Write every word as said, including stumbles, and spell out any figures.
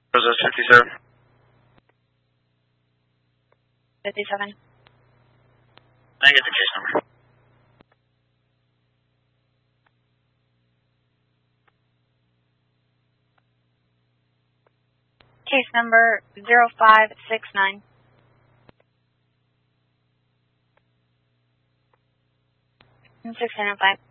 Process fifty-seven. fifty-seven. I get the case number. Case number zero five six nine. six nine five.